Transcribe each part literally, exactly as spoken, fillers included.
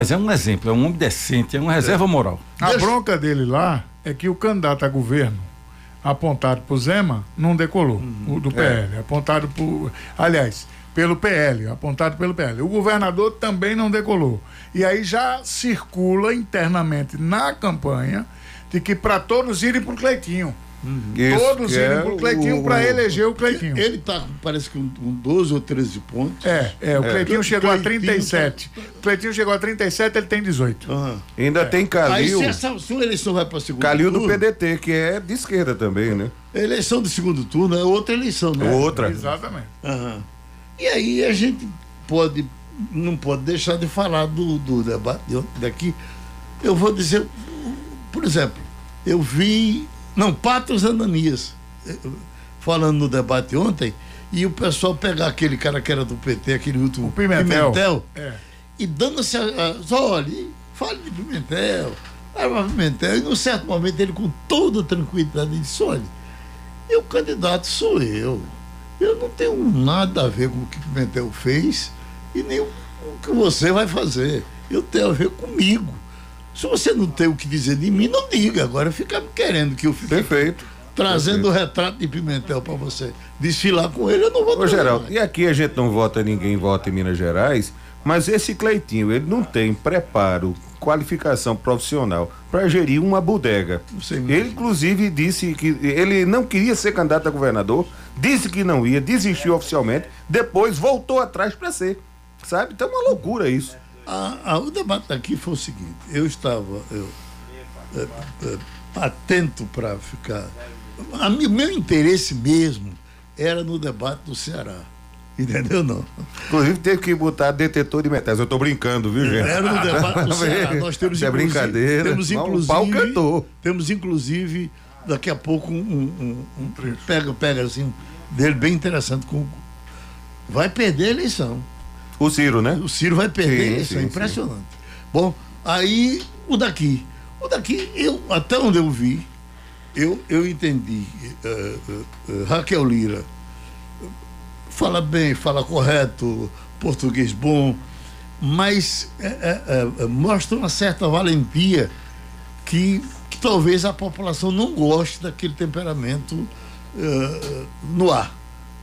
Mas é um exemplo, é um homem decente, é uma reserva moral. A Deixa... bronca dele lá é que o candidato a governo apontado por Zema não decolou, uhum. o do P L, é. apontado por, aliás, pelo P L, apontado pelo P L. O governador também não decolou. E aí já circula internamente na campanha de que para todos irem pro Cleitinho. Uhum. Todos irem é pro Cleitinho para eleger o Cleitinho. Ele tá, parece que com um doze ou treze pontos. É, é o Cleitinho é. chegou Cleitinho a trinta e sete. Tá... O Cleitinho chegou a trinta e sete, ele tem dezoito. Uhum. Ainda é. tem Calil. Aí se, essa, se uma eleição vai para segundo Calil turno... do P D T, que é de esquerda também, né? A eleição do segundo turno é outra eleição, né? Outra. Exatamente. Uhum. E aí a gente pode, não pode deixar de falar do, do debate daqui. Eu vou dizer, por exemplo, eu vi... Não, Patos Ananias, falando no debate ontem, e o pessoal pegar aquele cara que era do P T, aquele último o Pimentel, Pimentel é. e dando-se a, a, olha, fale de Pimentel, fale de Pimentel, e num certo momento ele com toda tranquilidade disse, olha, e o candidato sou eu, eu não tenho nada a ver com o que Pimentel fez e nem o, o que você vai fazer, eu tenho a ver comigo. Se você não tem o que dizer de mim, não diga. Agora fica querendo que eu fique Perfeito. trazendo Perfeito. o retrato de Pimentel para você desfilar com ele, eu não vou Ô, Geraldo, e aqui a gente não vota, ninguém vota em Minas Gerais, mas esse Cleitinho, ele não tem preparo, qualificação profissional para gerir uma bodega. Ele, inclusive, disse que ele não queria ser candidato a governador, disse que não ia, desistiu oficialmente, depois voltou atrás para ser. Sabe? Então é uma loucura isso. Ah, ah, o debate aqui foi o seguinte, eu estava eu, é, é, atento para ficar... O meu interesse mesmo era no debate do Ceará, entendeu não? Inclusive teve que botar detetor de metais, eu tô brincando, viu, gente? Era no debate do Ceará, nós temos é brincadeira, temos inclusive, o pau cantou. Temos inclusive, daqui a pouco, um, um, um, um pega, pega assim, dele bem interessante, com, vai perder a eleição. O Ciro, né? O Ciro vai perder, sim, isso sim, é impressionante. Sim. Bom, aí o daqui. O daqui, eu, até onde eu vi, eu, eu entendi. Uh, uh, uh, Raquel Lira fala bem, fala correto, português bom, mas uh, uh, uh, mostra uma certa valentia que, que talvez a população não goste daquele temperamento uh, no ar.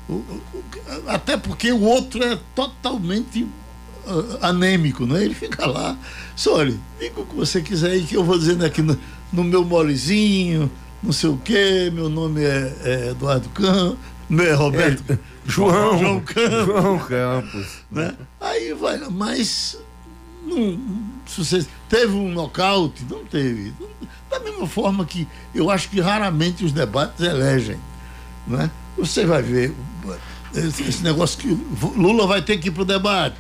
Até porque o outro é totalmente uh, anêmico, né? Ele fica lá, só olha, diga o que você quiser aí que eu vou dizendo aqui no, no meu molezinho, não sei o quê, meu nome é, é Eduardo Campos, meu é Roberto é, João, João Campos. João Campos. Né? Aí vai, mas não, se você teve um nocaute, não teve. Da mesma forma que eu acho que raramente os debates elegem, né? Você vai ver esse, esse negócio que Lula vai ter que ir para o debate.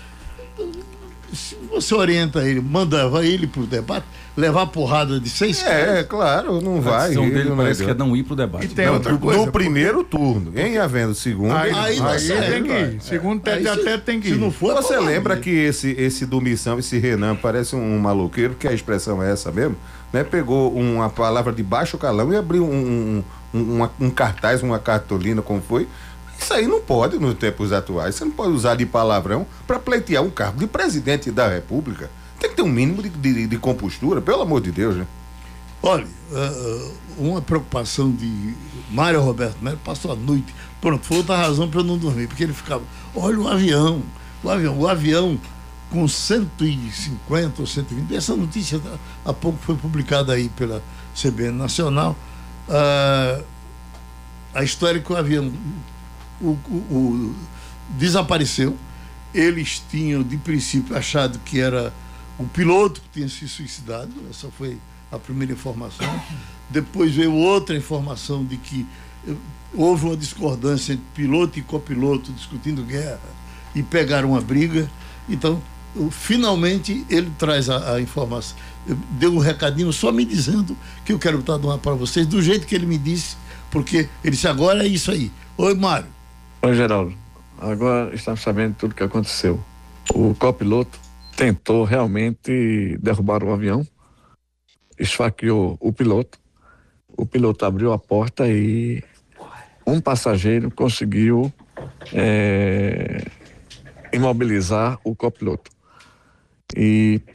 Se você orienta ele, manda ele para o debate, levar porrada de seis É, é claro, não vai. A decisão dele não parece vai. que é não ir para o debate. E tem não, outra no, coisa. No primeiro turno, em havendo segundo, aí, aí, aí, aí aí tem que vai. ir. Segundo tete a tete tem que ir. Se não for, Você é lembra né? que esse, esse do Missão, esse Renan, parece um, um maloqueiro, que a expressão é essa mesmo, né? Pegou uma palavra de baixo calão e abriu um, um, um, uma, um cartaz, uma cartolina, como foi. Isso aí não pode nos tempos atuais. Você não pode usar de palavrão para pleitear um cargo de presidente da República. Tem que ter um mínimo de, de, de compostura, pelo amor de Deus, né? Olha, uh, uma preocupação de Mário Roberto Melo passou a noite. Pronto, foi outra razão para eu não dormir, porque ele ficava, olha o avião, o avião, o avião com cento e cinquenta ou cento e vinte, essa notícia há pouco foi publicada aí pela C B N Nacional, uh, a história que o avião o, o, o, desapareceu, eles tinham de princípio achado que era o piloto que tinha se suicidado, essa foi a primeira informação. Depois veio outra informação de que houve uma discordância entre piloto e copiloto discutindo guerra e pegaram uma briga. Então, finalmente ele traz a, a informação, deu um recadinho só me dizendo que eu quero botar para vocês do jeito que ele me disse, porque ele disse, agora é isso aí. Oi, Mário. Oi, Geraldo. Agora estamos sabendo tudo o que aconteceu. O copiloto tentou realmente derrubar o avião, esfaqueou o piloto, o piloto abriu a porta e um passageiro conseguiu é, imobilizar o copiloto. E